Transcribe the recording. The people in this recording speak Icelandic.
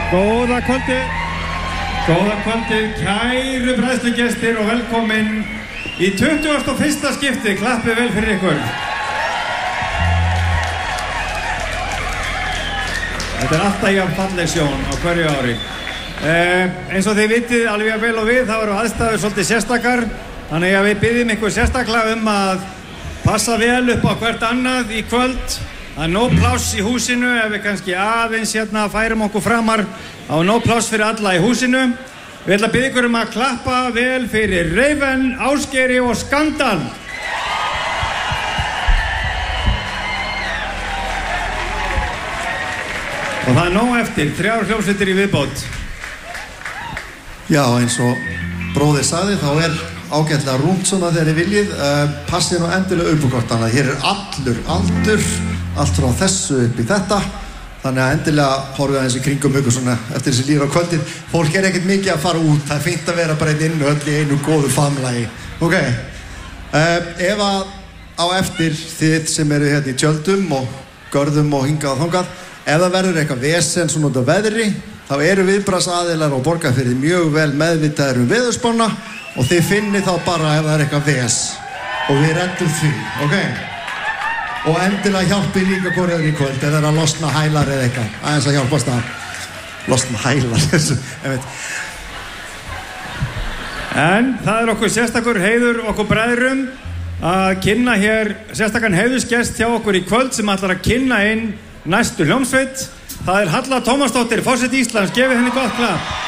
Góða kvöldi, kæru bræðslugestir og velkomin í 21. skipti. Klappið vel fyrir ykkur. Þetta alltaf jafn falleg sjón á hverju ári. Eins og þið vitið alveg vel og við, þá eru aðstæður svolítið sérstakar. Þannig að við biðjum ykkur sérstaklega að passa vel upp á hvert annað í kvöld. Það er nóg pláss í húsinu, ef við kannski aðeins færum okkur framar. Það er nóg pláss fyrir alla í húsinu. Við ætlum að biðja ykkur að klappa vel fyrir Raven, Ásgeiri og Skandal. Og það er nóg eftir, 3 hljómsveitir í viðbót. Já, eins og bróðir sagði, þá er ágætlega rúmt svona þegar þið viljið. Passið nú endilega uppúkortana. Hér er allur aldur, allt frá þessu upp í þetta. Þannig að endilega horfið aðeins í kringum ykkur svona eftir þessi líður á kvöldin. Fólk er ekkert mikið að fara út, það er fínt að vera bara inn og öll í einu góðu famlagi. Ok, ef að á eftir þið sem eru hérna í tjöldum og görðum og hingað og þangað, ef það verður eitthvað vesen svona út af veðri, þá eru viðbragðsaðilar á Borgarfirði mjög vel meðvitaðir veðurspána og þið finnið þá bara ef það er eitthvað ves og við reddum því, ok? Og endilega hjálpið líka hvorið í kvöld ef það er að losna hælar eða eitthvað. Aðeins að hjálpast að losna hælar þessu, ég veit. En það er okkur sérstakur heiður okkur bræðrum að kynna hér sérstakann heiðursgest hjá okkur í kvöld sem ætlar að kynna inn næstu hljómsveit. Það er Halla Tómasdóttir, forseti Íslands. Gefið henni gott klapp.